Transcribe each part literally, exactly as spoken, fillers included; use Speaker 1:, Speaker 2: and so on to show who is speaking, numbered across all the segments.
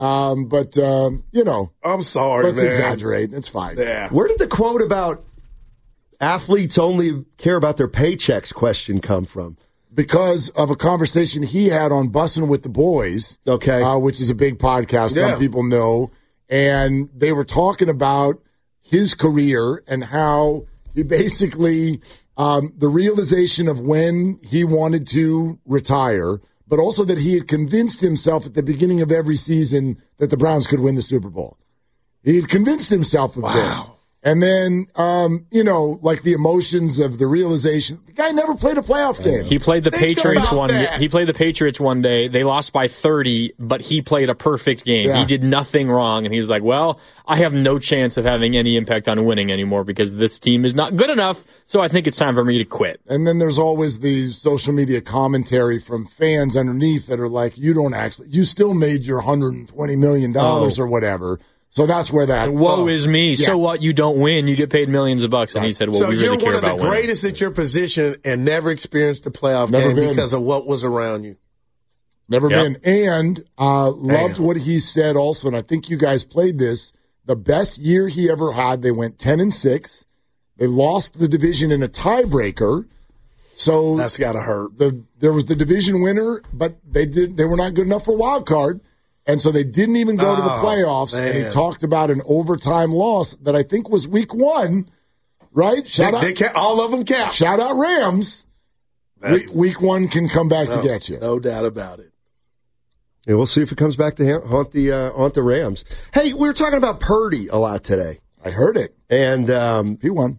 Speaker 1: Um, but, um, you know.
Speaker 2: I'm sorry,
Speaker 1: let's
Speaker 2: man.
Speaker 1: Let's exaggerate. It's fine.
Speaker 2: Yeah.
Speaker 3: Where did the quote about athletes only care about their paychecks question come from?
Speaker 1: Because of a conversation he had on Bussin' with the Boys,
Speaker 3: okay,
Speaker 1: uh, which is a big podcast,
Speaker 3: yeah.
Speaker 1: some people know. And they were talking about his career and how he basically, um, the realization of when he wanted to retire, but also that he had convinced himself at the beginning of every season that the Browns could win the Super Bowl. He had convinced himself of
Speaker 2: wow.
Speaker 1: this. And then, um, you know, like the emotions of the realization. The guy never played a playoff game.
Speaker 4: He played the
Speaker 1: Think
Speaker 4: Patriots one.
Speaker 1: that.
Speaker 4: He played the Patriots one day. They lost by thirty, but he played a perfect game.
Speaker 1: Yeah.
Speaker 4: He did nothing wrong, and he was like, "Well, I have no chance of having any impact on winning anymore because this team is not good enough. So I think it's time for me to quit."
Speaker 1: And then there's always the social media commentary from fans underneath that are like, "You don't actually. You still made your one hundred twenty million dollars
Speaker 4: Oh.
Speaker 1: or whatever." So that's where that.
Speaker 4: And woe
Speaker 1: uh,
Speaker 4: is me.
Speaker 1: yeah.
Speaker 4: So what? You don't win. You get paid millions of bucks. And he said, well,
Speaker 2: so
Speaker 4: we
Speaker 2: you're
Speaker 4: really care
Speaker 2: one of the
Speaker 4: about winning.
Speaker 2: greatest at your position and never experienced a playoff
Speaker 1: Never
Speaker 2: game
Speaker 1: been.
Speaker 2: because of what was around you.
Speaker 1: Never
Speaker 4: Yep.
Speaker 1: been. And uh, loved
Speaker 2: Damn.
Speaker 1: what he said also, and I think you guys played this. The best year he ever had, they went ten and six. They lost the division in a tiebreaker. So
Speaker 2: That's got to hurt.
Speaker 1: the there was the division winner, but they did they were not good enough for wild card. And so they didn't even go to the
Speaker 2: Oh,
Speaker 1: playoffs. And he
Speaker 2: man.
Speaker 1: talked about an overtime loss that I think was week one, right? Shout
Speaker 2: They,
Speaker 1: out,
Speaker 2: they ca- all of them count.
Speaker 1: shout out Rams.
Speaker 2: That's-
Speaker 1: Week, week one can come back
Speaker 2: no,
Speaker 1: to get you.
Speaker 2: No doubt about it.
Speaker 3: Yeah, we'll see if it comes back to ha- haunt the uh, haunt the Rams. Hey, we were talking about Purdy a lot today,
Speaker 1: I heard it.
Speaker 3: and um,
Speaker 1: He won.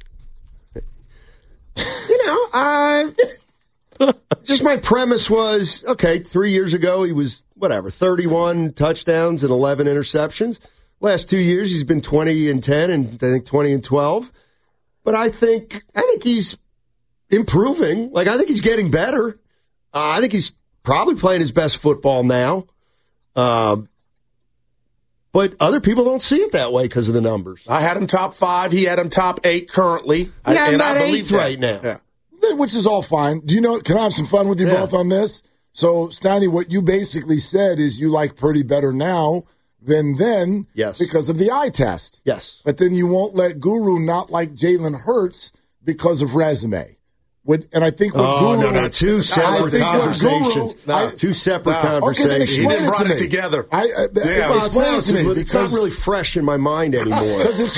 Speaker 3: you know, I just my premise was okay. Three years ago, he was whatever thirty-one touchdowns and eleven interceptions. Last two years, he's been twenty and ten, and I think twenty and twelve. But I think I think he's improving. Like I think he's getting better. Uh, I think he's probably playing his best football now. Uh, but other people don't see it that way because of the numbers.
Speaker 2: I had him top five. He had him top eight currently.
Speaker 3: Yeah,
Speaker 2: I, and
Speaker 3: not
Speaker 2: I believe
Speaker 3: eighth
Speaker 2: that.
Speaker 3: right now.
Speaker 2: Yeah.
Speaker 1: Which is all fine. Do you know, can I have some fun with you
Speaker 2: Yeah.
Speaker 1: both on this? So, Steiny, what you basically said is you like Purdy better now than then
Speaker 3: Yes.
Speaker 1: because of the eye test.
Speaker 3: Yes.
Speaker 1: But then you won't let Guru not like Jalen Hurts because of resume. What, and I think what
Speaker 3: Oh,
Speaker 1: Guru...
Speaker 3: no, no, two
Speaker 1: I
Speaker 3: separate
Speaker 1: think what
Speaker 3: conversations.
Speaker 1: Guru- I-
Speaker 3: Two separate
Speaker 2: No.
Speaker 3: conversations.
Speaker 1: Okay, then
Speaker 2: He
Speaker 1: explain
Speaker 2: didn't
Speaker 1: it
Speaker 2: brought
Speaker 1: to
Speaker 2: it
Speaker 1: me.
Speaker 2: together.
Speaker 1: I, I,
Speaker 2: Yeah.
Speaker 1: well, explain it to me
Speaker 3: It's not
Speaker 1: because
Speaker 3: really fresh in my mind anymore.
Speaker 1: because it's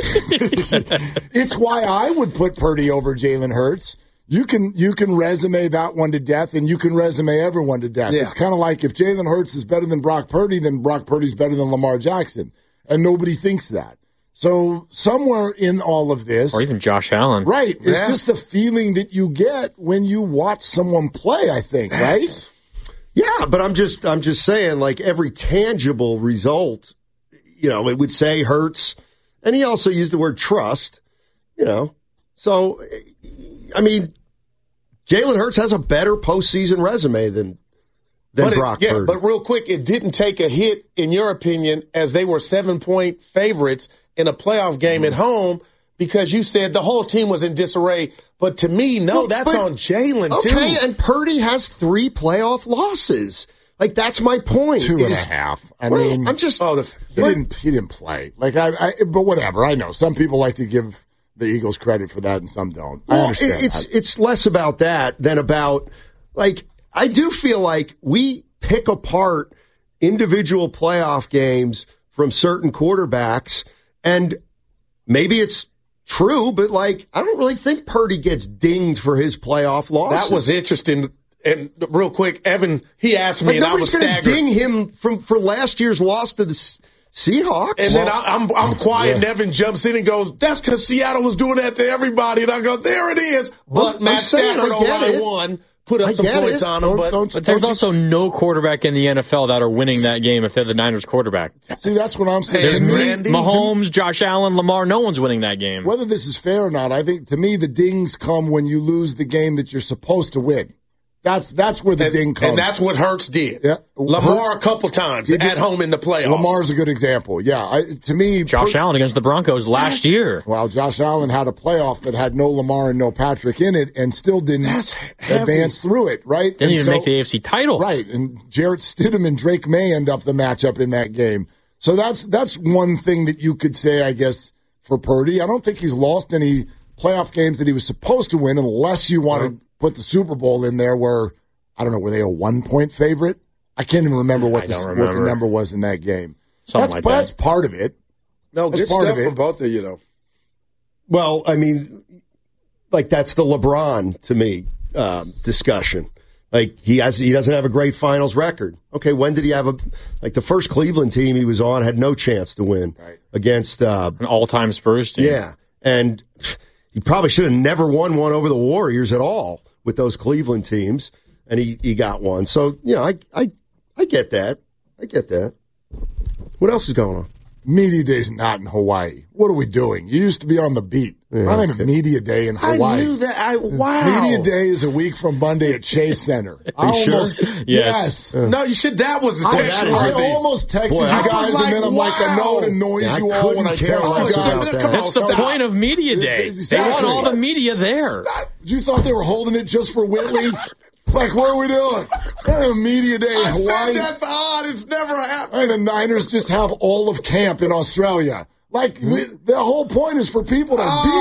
Speaker 1: it's why I would put Purdy over Jalen Hurts. You can you can resume that one to death, and you can resume everyone to death.
Speaker 2: Yeah.
Speaker 1: It's kind of like if Jalen Hurts is better than Brock Purdy, then Brock Purdy's better than Lamar Jackson, and nobody thinks that. So somewhere in all of this,
Speaker 4: Or even Josh Allen.
Speaker 1: right, it's
Speaker 2: Yeah.
Speaker 1: just the feeling that you get when you watch someone play. I think, right?
Speaker 3: Yeah, but I'm just I'm just saying, like every tangible result, you know, it would say Hurts, and he also used the word trust, you know. So, I mean, Jalen Hurts has a better postseason resume than than
Speaker 2: But it-
Speaker 3: Brock
Speaker 2: yeah,
Speaker 3: Purdy.
Speaker 2: but real quick, it didn't take a hit, in your opinion, as they were seven-point favorites in a playoff game
Speaker 3: Mm-hmm.
Speaker 2: at home because you said the whole team was in disarray. But to me, no,
Speaker 3: Well,
Speaker 2: that's
Speaker 3: but-
Speaker 2: on Jalen, too.
Speaker 3: Okay, and Purdy has three playoff losses. Like that's my point.
Speaker 1: Two and a
Speaker 3: is-
Speaker 1: half. I
Speaker 3: Well,
Speaker 1: mean,
Speaker 3: I'm just.
Speaker 2: Oh, the,
Speaker 1: he didn't he didn't play like I, I. But whatever. I know some people like to give the Eagles credit for that, and some don't. I
Speaker 3: Well,
Speaker 1: understand.
Speaker 3: it- it's
Speaker 1: that.
Speaker 3: it's less about that than about like I do feel like we pick apart individual playoff games from certain quarterbacks, and maybe it's true, but like I don't really think Purdy gets dinged for his playoff losses.
Speaker 2: that was interesting. And real quick, Evan, he asked me,
Speaker 3: Like
Speaker 2: and I was
Speaker 3: nobody's going to
Speaker 2: staggered.
Speaker 3: ding him from for last year's loss to the S- Seahawks.
Speaker 2: And then I, I'm I'm quiet, and Evan jumps in and goes, that's because Seattle was doing that to everybody. And I go, there it is. But
Speaker 3: I'm
Speaker 2: Matt
Speaker 3: saying,
Speaker 2: Stafford
Speaker 3: I
Speaker 2: on
Speaker 3: get
Speaker 2: line
Speaker 3: it.
Speaker 2: one put up
Speaker 3: I
Speaker 2: some
Speaker 3: get
Speaker 2: points
Speaker 3: it.
Speaker 2: on him.
Speaker 1: Don't-
Speaker 2: But,
Speaker 1: don't-
Speaker 4: But there's also no quarterback in the N F L that are winning that game if they're the Niners quarterback.
Speaker 1: See, that's what I'm saying.
Speaker 2: There's
Speaker 1: To me,
Speaker 2: Randy.
Speaker 4: Mahomes, Josh Allen, Lamar, no one's winning that game.
Speaker 1: whether this is fair or not, I think to me the dings come when you lose the game that you're supposed to win. That's that's where the
Speaker 2: and,
Speaker 1: ding comes.
Speaker 2: And that's what Hurts did.
Speaker 1: Yeah.
Speaker 2: Lamar
Speaker 1: Hurts,
Speaker 2: a couple times at home in the playoffs.
Speaker 1: Lamar's a good example. Yeah, I, to me,
Speaker 4: Josh
Speaker 1: per,
Speaker 4: Allen against the Broncos last year.
Speaker 1: Well, Josh Allen had a playoff that had no Lamar and no Patrick in it, and still didn't advance through it. Right?
Speaker 4: Didn't
Speaker 1: and
Speaker 4: even
Speaker 1: so,
Speaker 4: make the A F C title.
Speaker 1: Right, and Jarrett Stidham and Drake May end up the matchup in that game. So that's that's one thing that you could say, I guess, for Purdy. I don't think he's lost any playoff games that he was supposed to win, unless you want to put the Super Bowl in there where, I don't know, were they a one-point favorite? I can't even remember what, the, remember. what the number was in that game.
Speaker 4: Something
Speaker 1: that's,
Speaker 4: like that.
Speaker 1: That's part of it.
Speaker 2: No,
Speaker 1: that's
Speaker 2: good
Speaker 1: part
Speaker 2: stuff
Speaker 1: of it.
Speaker 2: from both of you, though.
Speaker 3: Well, I mean, like that's the LeBron, to me, um, discussion. Like he has, he doesn't have a great finals record. Okay, when did he have a like the first Cleveland team he was on had no chance to win
Speaker 1: right.
Speaker 3: against uh,
Speaker 4: an all-time Spurs team?
Speaker 3: Yeah, and he probably should have never won one over the Warriors at all with those Cleveland teams, and he, he got one. So you know, I I I get that. I get that. What else is going on?
Speaker 1: Media Day's not in Hawaii. What are we doing? You used to be on the beat. Yeah, not even Media Day in Hawaii.
Speaker 2: I knew that. I wow.
Speaker 1: Media Day is a week from Monday at Chase Center. I almost,
Speaker 3: sure?
Speaker 1: yes.
Speaker 4: yes.
Speaker 2: Uh, no, you should. That was the
Speaker 1: I,
Speaker 2: text.
Speaker 1: I, I almost texted
Speaker 3: Boy,
Speaker 1: you
Speaker 3: I
Speaker 1: guys,
Speaker 2: like,
Speaker 1: and then I'm
Speaker 2: wow.
Speaker 1: like, I know it annoys
Speaker 3: yeah,
Speaker 1: you
Speaker 3: I
Speaker 1: all when I
Speaker 3: care
Speaker 1: text you
Speaker 3: less
Speaker 1: guys.
Speaker 3: about that.
Speaker 2: Come on,
Speaker 4: That's the
Speaker 2: stop.
Speaker 4: point of Media Day.
Speaker 1: Exactly.
Speaker 4: They want all the media there.
Speaker 1: You thought they were holding it just for Whitley? Like, what are we doing? A Media Day in
Speaker 2: I
Speaker 1: Hawaii.
Speaker 2: said that's odd. It's never happened.
Speaker 1: And the Niners just have all of camp in Australia. Like, we, the whole point is for people to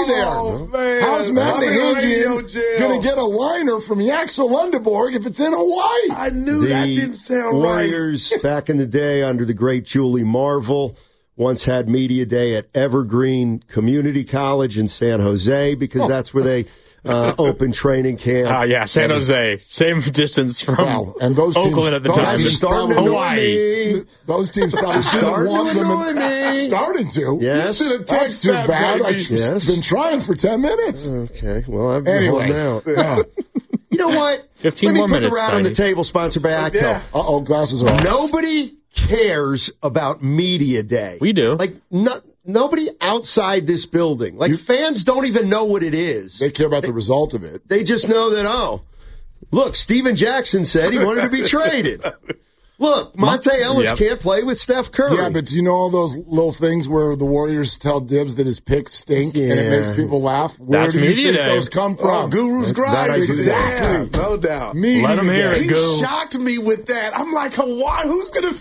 Speaker 2: oh,
Speaker 1: be there.
Speaker 2: Man.
Speaker 1: How's Matt
Speaker 2: I'm in radio
Speaker 1: Nahigian
Speaker 2: jail.
Speaker 1: going to get a liner from Yaxel Lundeborg if it's in Hawaii?
Speaker 2: I knew that didn't sound
Speaker 3: Warriors,
Speaker 2: right.
Speaker 3: back in the day under the great Julie Marvel, once had Media Day at Evergreen Community College in San Jose because that's where they uh, opened training camp.
Speaker 4: Ah, uh, yeah, San Jose. Same distance from
Speaker 1: Well, and those
Speaker 4: Oakland
Speaker 1: teams,
Speaker 4: at the
Speaker 1: those
Speaker 4: time.
Speaker 1: teams
Speaker 3: Starting
Speaker 1: probably-
Speaker 3: to Hawaii.
Speaker 1: Those teams probably should have won them. And, starting to.
Speaker 3: Yes.
Speaker 1: You should have That's too
Speaker 2: that,
Speaker 1: bad.
Speaker 2: baby.
Speaker 1: I've just
Speaker 3: Yes.
Speaker 1: been trying for ten minutes.
Speaker 3: Okay, well, I've been
Speaker 1: Anyway.
Speaker 3: holding out.
Speaker 1: Uh
Speaker 3: You know what?
Speaker 4: fifteen
Speaker 3: Let me
Speaker 4: more
Speaker 3: put
Speaker 4: minutes,
Speaker 3: the rat on the
Speaker 4: Steiny.
Speaker 3: table, sponsored by Actel.
Speaker 2: Yeah.
Speaker 1: oh, glasses are off.
Speaker 3: Nobody cares about Media Day.
Speaker 4: We do.
Speaker 3: Like, no, nobody outside this building. Like, fans don't even know what it is.
Speaker 1: They care about the result of it.
Speaker 3: They just know that, oh, look, Steven Jackson said he wanted to be traded. Look, Monte Ellis
Speaker 4: Yep.
Speaker 3: can't play with Steph Curry.
Speaker 1: Yeah, but do you know all those little things where the Warriors tell Dibs that his picks stink and it
Speaker 3: Yeah.
Speaker 1: makes people laugh? Where
Speaker 4: That's
Speaker 1: do you
Speaker 4: media
Speaker 1: think
Speaker 4: day.
Speaker 1: those come
Speaker 2: Oh,
Speaker 1: from?
Speaker 2: Guru's grinding.
Speaker 1: Exactly.
Speaker 2: Yeah, no doubt.
Speaker 1: Media
Speaker 4: Let 'em hear
Speaker 1: Day.
Speaker 4: it,
Speaker 2: He
Speaker 4: Goo.
Speaker 2: shocked me with that. I'm like, Hawaii, who's going to...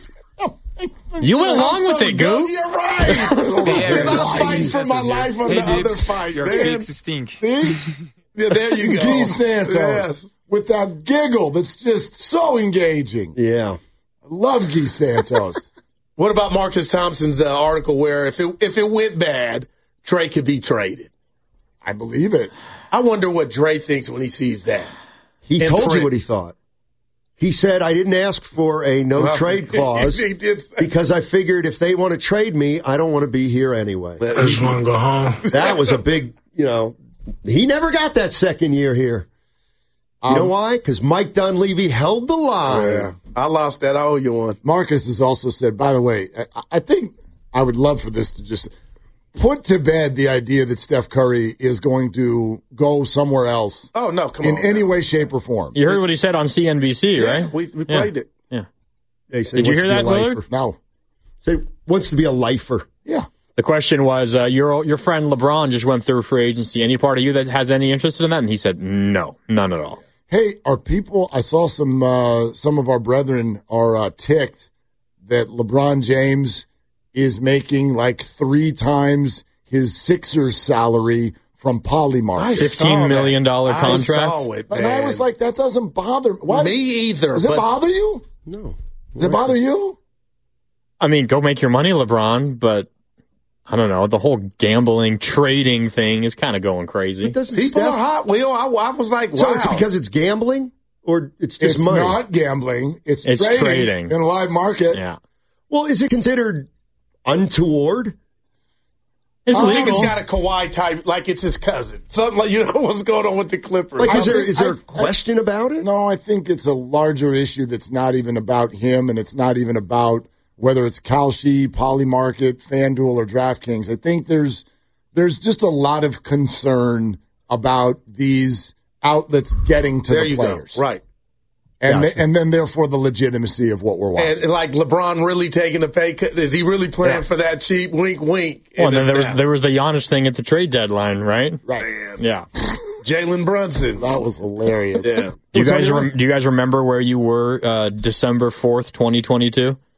Speaker 4: You went along with it, Goo.
Speaker 2: You're right. Because I was fighting for my life on the other fight, man.
Speaker 4: stink.
Speaker 1: See?
Speaker 2: Yeah, there you go.
Speaker 1: Guy Santos
Speaker 2: Yes.
Speaker 1: with that giggle that's just so engaging.
Speaker 3: Yeah.
Speaker 1: I love Guy Santos.
Speaker 2: What about Marcus Thompson's uh, article where if it if it went bad, Trey could be traded?
Speaker 1: I believe it.
Speaker 2: I wonder what Dre thinks when he sees that.
Speaker 3: He
Speaker 2: And
Speaker 3: told
Speaker 2: print.
Speaker 3: you what he thought. He said, I didn't ask for a no
Speaker 2: Well,
Speaker 3: trade clause
Speaker 2: he did say-
Speaker 3: because I figured if they want to trade me, I don't want to be here anyway.
Speaker 2: I just want to go home.
Speaker 3: That was a big, you know, he never got that second year here. You
Speaker 1: Um,
Speaker 3: know why? Because Mike Dunleavy held the line.
Speaker 2: Yeah, I lost that. I owe you one.
Speaker 1: Marcus has also said, by the way, I, I think I would love for this to just put to bed the idea that Steph Curry is going to go somewhere else
Speaker 2: Oh, no, come
Speaker 1: in
Speaker 2: on.
Speaker 1: any
Speaker 2: now.
Speaker 1: way, shape, or form.
Speaker 4: You heard what he said on C N B C,
Speaker 2: Yeah,
Speaker 4: right?
Speaker 2: we, we
Speaker 4: Yeah.
Speaker 2: played it.
Speaker 4: Yeah.
Speaker 3: They say
Speaker 4: Did you
Speaker 3: wants
Speaker 4: hear
Speaker 3: to be
Speaker 4: that,
Speaker 3: a lifer.
Speaker 4: Willard?
Speaker 1: No.
Speaker 3: Say wants to be a lifer.
Speaker 1: Yeah.
Speaker 4: The question was, uh, your your friend LeBron just went through free agency. Any part of you that has any interest in that? And he said, no, none at all.
Speaker 1: Hey, are people? I saw some uh, some of our brethren are uh, ticked that LeBron James is making like three times his Sixers salary from Polymarket.
Speaker 2: I saw
Speaker 4: Fifteen million dollar
Speaker 2: that.
Speaker 4: contract.
Speaker 2: I saw it,
Speaker 1: And I
Speaker 2: man.
Speaker 1: was like, that doesn't bother me. Why?
Speaker 2: Me either.
Speaker 1: Does it
Speaker 2: but
Speaker 1: bother you?
Speaker 3: No.
Speaker 1: Does it bother you?
Speaker 4: I mean, go make your money, LeBron, but I don't know. The whole gambling, trading thing is kind of going crazy.
Speaker 3: It doesn't
Speaker 2: people
Speaker 3: Steph,
Speaker 2: are hot. Will I, I was like, wow.
Speaker 3: So it's because it's gambling or it's just
Speaker 1: It's
Speaker 3: money?
Speaker 1: not gambling. It's,
Speaker 4: It's
Speaker 1: trading,
Speaker 4: trading.
Speaker 1: in a live market.
Speaker 4: Yeah.
Speaker 3: Well, is it considered untoward?
Speaker 4: It's
Speaker 2: I think
Speaker 4: legal.
Speaker 2: it's got a Kawhi type, like it's his cousin. Something like, you know what's going on with the Clippers.
Speaker 3: Like,
Speaker 1: I
Speaker 3: is there
Speaker 1: think-
Speaker 3: is there a
Speaker 1: I-
Speaker 3: question about it?
Speaker 1: No, I think it's a larger issue that's not even about him, and it's not even about whether it's Kalshi, Polymarket, FanDuel, or DraftKings. I think there's there's just a lot of concern about these outlets getting to
Speaker 2: there
Speaker 1: the
Speaker 2: you
Speaker 1: players.
Speaker 2: go. Right.
Speaker 1: And,
Speaker 3: Gotcha.
Speaker 1: th- and then, therefore, the legitimacy of what we're watching.
Speaker 2: And, and like LeBron really taking a pay cut. Is he really playing
Speaker 1: Yeah.
Speaker 2: for that cheap wink, wink?
Speaker 4: Well, and then there was
Speaker 2: now.
Speaker 4: there was the Giannis thing at the trade deadline, right?
Speaker 1: Right.
Speaker 2: Man.
Speaker 4: Yeah.
Speaker 2: Jalen Brunson.
Speaker 1: That was hilarious.
Speaker 2: Yeah.
Speaker 4: Do you
Speaker 3: What's
Speaker 4: guys
Speaker 3: on your
Speaker 4: rem- do you guys remember where you were uh, December fourth, twenty twenty two?